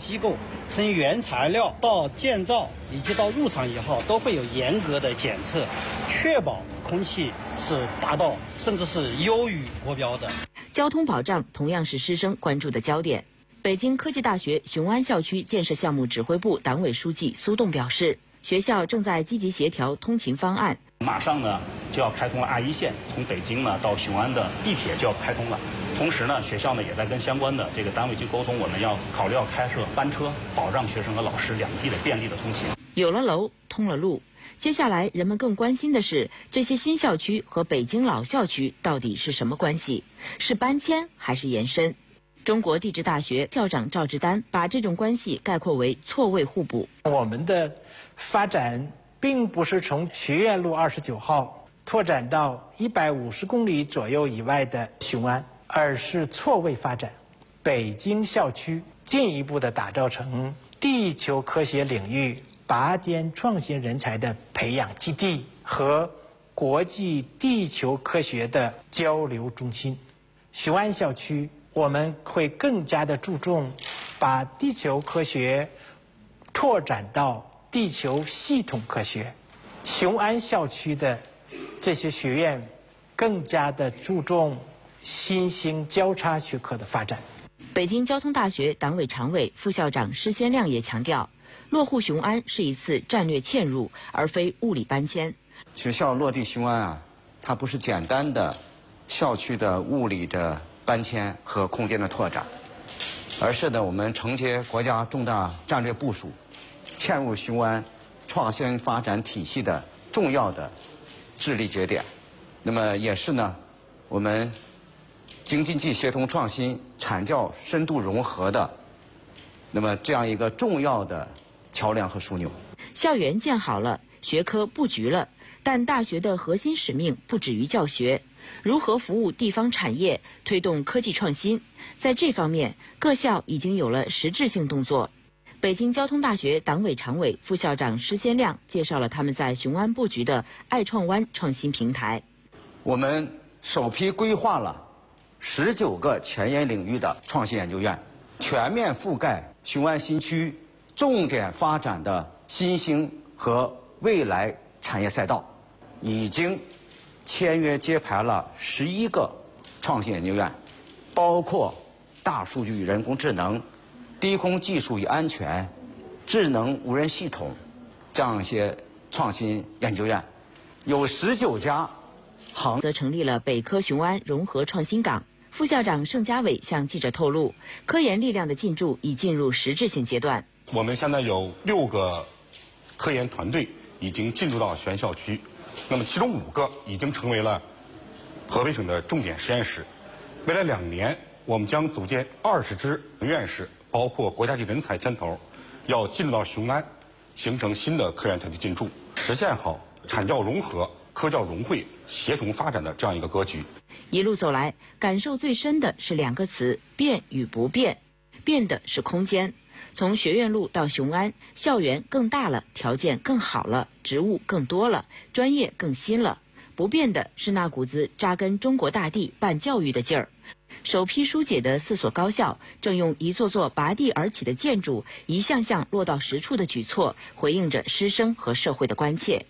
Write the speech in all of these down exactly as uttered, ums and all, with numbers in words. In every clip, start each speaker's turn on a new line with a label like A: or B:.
A: 机构，从原材料到建造以及到入场以后，都会有严格的检测，确保空气是达到甚至是优于国标的。
B: 交通保障同样是师生关注的焦点。北京科技大学雄安校区建设项目指挥部党委书记苏栋表示，学校正在积极协调通勤方案。
C: 马上呢就要开通了 R 一线，从北京呢到雄安的地铁就要开通了。同时呢，学校呢也在跟相关的这个单位去沟通，我们要考虑要开设班车，保障学生和老师两地的便利的通勤。
B: 有了楼，通了路。接下来人们更关心的是，这些新校区和北京老校区到底是什么关系？是搬迁还是延伸？中国地质大学校长赵志丹把这种关系概括为错位互补。
D: 我们的发展并不是从学院路二十九号拓展到一百五十公里左右以外的雄安，而是错位发展。北京校区进一步的打造成地球科学领域拔尖创新人才的培养基地和国际地球科学的交流中心。雄安校区我们会更加的注重把地球科学拓展到地球系统科学。雄安校区的这些学院更加的注重新兴交叉学科的发展。
B: 北京交通大学党委常委、副校长施先亮也强调，落户雄安是一次战略嵌入，而非物理搬迁。
E: 学校落地雄安啊，它不是简单的校区的物理的搬迁和空间的拓展，而是呢我们承接国家重大战略部署，嵌入雄安创新发展体系的重要的智力节点。那么也是呢我们京津冀协同创新、产教深度融合的那么这样一个重要的桥梁和枢纽。
B: 校园建好了，学科布局了，但大学的核心使命不止于教学，如何服务地方产业，推动科技创新，在这方面各校已经有了实质性动作。北京交通大学党委常委、副校长施先亮介绍了他们在雄安布局的爱创湾创新平台。
E: 我们首批规划了十九个前沿领域的创新研究院，全面覆盖雄安新区重点发展的新兴和未来产业赛道，已经签约揭牌了十一个创新研究院，包括大数据与人工智能、低空技术与安全、智能无人系统这样一些创新研究院，有十九家行
B: 则成立了北科雄安融合创新港。副校长盛家伟向记者透露，科研力量的进驻已进入实质性阶段。
F: 我们现在有六个科研团队已经进入到原校区，那么其中五个已经成为了河北省的重点实验室。未来两年，我们将组建二十支院士，包括国家级人才牵头，要进入到雄安，形成新的科研团队进驻，实现好产教融合、科教融汇、协同发展的这样一个格局。
B: 一路走来，感受最深的是两个词：变与不变。变的是空间，从学院路到雄安，校园更大了，条件更好了，职务更多了，专业更新了。不变的是那股子扎根中国大地办教育的劲儿。首批疏解的四所高校，正用一座座拔地而起的建筑，一项项落到实处的举措，回应着师生和社会的关切。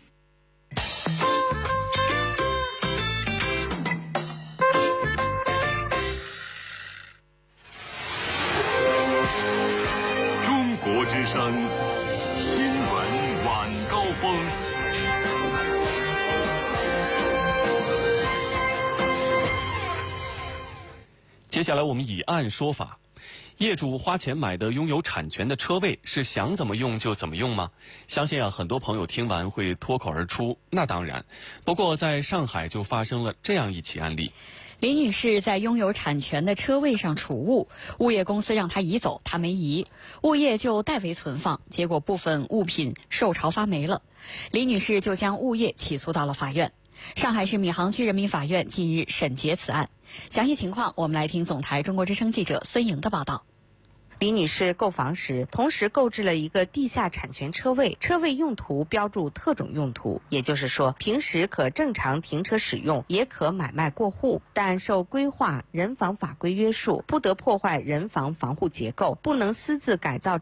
G: 中国之声新闻晚高峰。
H: 接下来我们以案说法。业主花钱买的拥有产权的车位是想怎么用就怎么用吗？相信啊，很多朋友听完会脱口而出，那当然。不过在上海就发生了这样一起案例。
I: 李女士在拥有产权的车位上储物，物业公司让她移走，她没移，物业就代为存放，结果部分物品受潮发霉了。李女士就将物业起诉到了法院。上海市闵行区人民法院近日审结此案。详细情况，我们来听总台中国之声记者孙莹的报道。
J: 李女士购房时，同时购置了一个地下产权车位，车位用途标注特种用途，也就是说，平时可正常停车使用，也可买卖过户，但受规划人防法规约束，不得破坏人防防护结构，不能私自改造